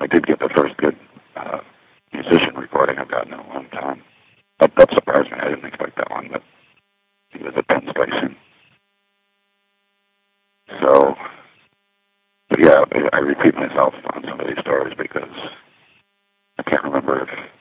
did get the first good musician recording I've gotten in a long time. That surprised me. I didn't expect that one, but he was a Penn Station. So, but yeah, I repeat myself on some of these stories because I can't remember if